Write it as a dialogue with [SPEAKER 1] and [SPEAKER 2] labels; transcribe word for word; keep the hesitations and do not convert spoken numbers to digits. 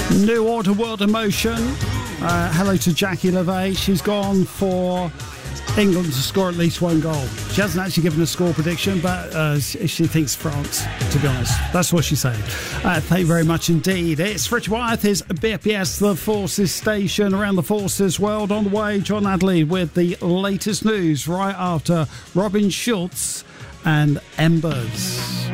[SPEAKER 1] New Order World Emotion. Uh, hello to Jackie LaVey. She's gone for England to score at least one goal. She hasn't actually given a score prediction, but uh, she thinks France, to be honest. That's what she's saying. Uh, thank you very much indeed. It's Richard Wyeth, is B F P S, the Forces Station, around the Forces world. On the way, John Adley with the latest news right after Robin Schulz and Embers.